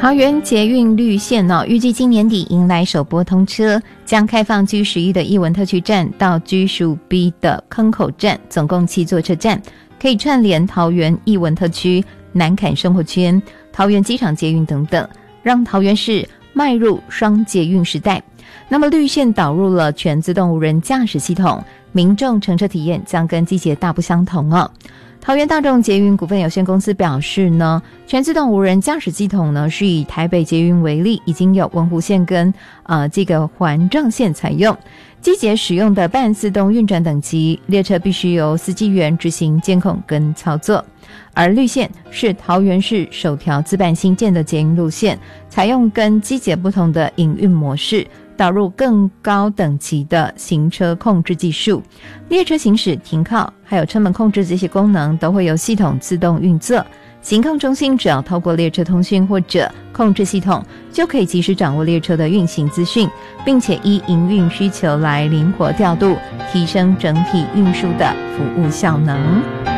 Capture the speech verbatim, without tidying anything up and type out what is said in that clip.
桃园捷运绿线呢、哦，预计今年底迎来首波通车，将开放 G 十一 的艺文特区站到 G 十五 B 的坑口站，总共七座车站，可以串联桃园艺文特区、南崁生活圈、桃园机场捷运等等，让桃园市迈入双捷运时代。那么绿线导入了全自动无人驾驶系统，民众乘车体验将跟机捷大不相同哦。桃园大众捷运股份有限公司表示呢，全自动无人驾驶系统呢是以台北捷运为例，已经有文湖线跟呃这个环状线采用。机捷使用的半自动运转等级，列车必须由司机员执行监控跟操作。而绿线是桃园市首条自办新建的捷运路线，采用跟机捷不同的营运模式，导入更高等级的行车控制技术，列车行驶、停靠还有车门控制这些功能都会由系统自动运作。行控中心只要透过列车通讯或者控制系统，就可以及时掌握列车的运行资讯，并且依营运需求来灵活调度，提升整体运输的服务效能。